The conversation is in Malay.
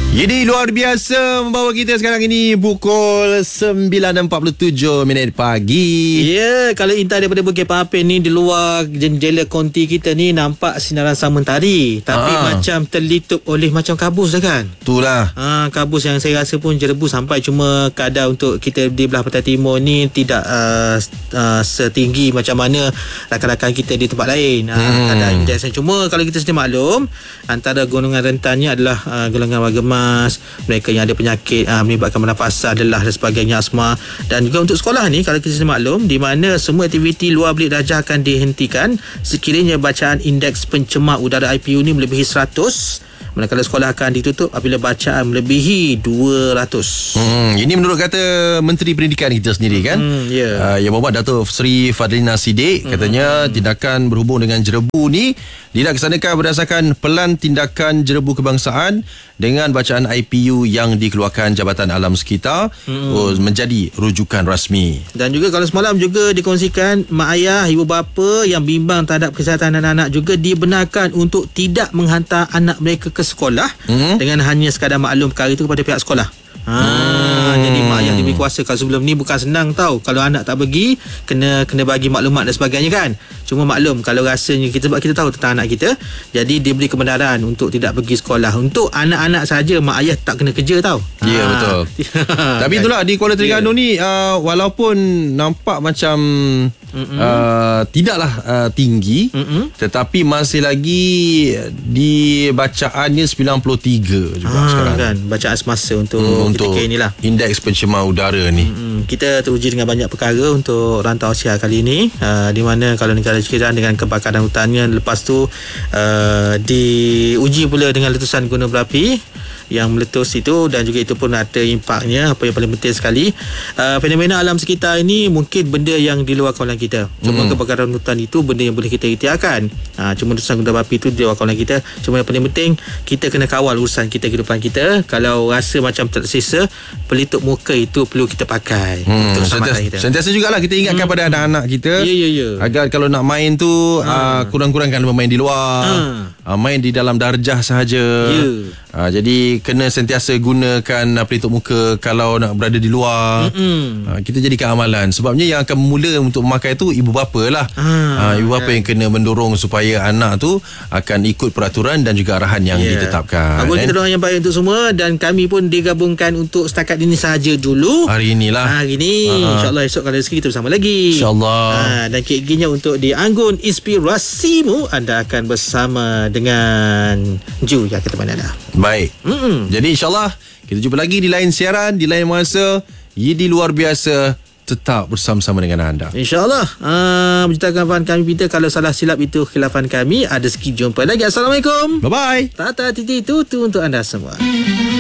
Jadi luar biasa membawa kita sekarang ini pukul 9.47 pagi. Ya, kalau intai daripada Bukit Papin ni, di luar jendela konti kita ni nampak sinaran sang mentari, tapi macam terlitup oleh macam kabus dah kan. Itulah. Kabus yang saya rasa pun jerebu sampai cuma kadar untuk kita di belah pantai timur ni tidak setinggi macam mana rakan-rakan kita di tempat lain. Kadar indeksnya. Cuma kalau kita sedia maklum, antara golongan rentannya adalah golongan warga mereka yang ada penyakit menyebabkan pernafasan, lelah dan sebagainya, asma. Dan juga untuk sekolah ni, kalau kita maklum, di mana semua aktiviti luar bilik darjah akan dihentikan sekiranya bacaan indeks pencemar udara IPU ni melebihi 100. Manakala sekolah akan ditutup apabila bacaan melebihi 200. Ini menurut kata Menteri Pendidikan kita sendiri kan. Yang berbuat Datuk Seri Fadlina Siddiq, katanya tindakan berhubung dengan jerebu ni dilaksanakan berdasarkan Pelan Tindakan Jerebu Kebangsaan dengan bacaan IPU yang dikeluarkan Jabatan Alam Sekitar menjadi rujukan rasmi. Dan juga kalau semalam juga dikongsikan, mak ayah, ibu bapa yang bimbang terhadap kesihatan anak-anak juga dibenarkan untuk tidak menghantar anak mereka ke sekolah dengan hanya sekadar maklum perkara itu kepada pihak sekolah. Jadi mak ayah diberi kuasa. Kalau sebelum ni bukan senang tau, kalau anak tak pergi kena bagi maklumat dan sebagainya kan. Cuma maklum kalau rasanya sebab kita tahu tentang anak kita, jadi diberi kebenaran untuk tidak pergi sekolah. Untuk anak-anak saja, mak ayah tak kena kerja tau. Ya, betul. Tapi itulah di Kuala Terengganu ni walaupun nampak macam tidaklah tinggi, tetapi masih lagi di bacaannya 93 juga sekarang kan, bacaan semasa untuk ketika inilah indeks pencemar udara ni. Kita teruji dengan banyak perkara untuk rantau Asia kali ini, di mana kalau negara jiran dengan kebakaran hutannya, lepas tu diuji pula dengan letusan gunung berapi yang meletus itu, dan juga itu pun ada impaknya. Apa yang paling penting sekali, fenomena alam sekitar ini mungkin benda yang di luar kawalan kita. Cuma kebakaran hutan itu benda yang boleh kita ikhtiarkan. Cuma letusan gunung berapi itu di luar kawalan kita. Cuma yang paling penting, kita kena kawal urusan kita, kehidupan kita. Kalau rasa macam tersisa, pelitup muka itu perlu kita pakai untuk keselamatan kita. Sentiasa jugalah kita ingatkan pada anak-anak kita, agar kalau nak main tu kurang-kurangkan bermain di luar, main di dalam darjah sahaja. Jadi kena sentiasa gunakan pelitup muka kalau nak berada di luar. Kita jadikan amalan. Sebabnya yang akan mula untuk memakai tu ibu bapa lah. Ibu bapa yang kena mendorong supaya anak tu akan ikut peraturan dan juga arahan yang ditetapkan. Kita doa yang baik untuk semua, dan kami pun digabungkan untuk setakat ini sahaja dulu. Hari ni InsyaAllah esok kalau rezeki kita bersama lagi, InsyaAllah. Dan giginya untuk di Anggun Inspirasimu, anda akan bersama dengan Ju yang kita mana dah. Baik. Jadi insyaAllah kita jumpa lagi di lain siaran, di lain masa. Yidi luar biasa tetap bersama-sama dengan anda, InsyaAllah. Menceritakan kami Peter, kalau salah silap itu khilafan kami. Ada rezeki jumpa lagi. Assalamualaikum. Bye-bye. Tata titi tutu untuk anda semua.